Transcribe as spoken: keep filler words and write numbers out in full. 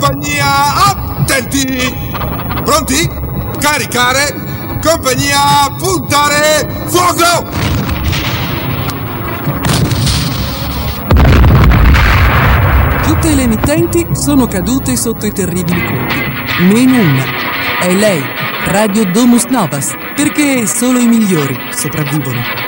Compagnia, attenti! Pronti? Caricare! Compagnia, puntare, fuoco! Tutte le emittenti sono cadute sotto i terribili colpi. Meno una. È lei, Radio Domus Novas, perché solo i migliori sopravvivono.